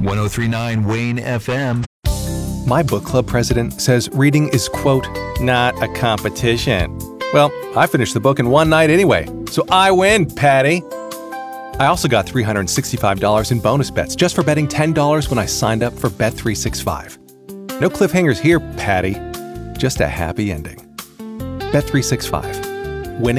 1039 Wayne FM. My book club president says reading is, quote, not a competition. Well, I finished the book in one night anyway, so I win, Patty. I also got $365 in bonus bets just for betting $10 when I signed up for Bet365. No cliffhangers here, Patty. Just a happy ending. Bet365.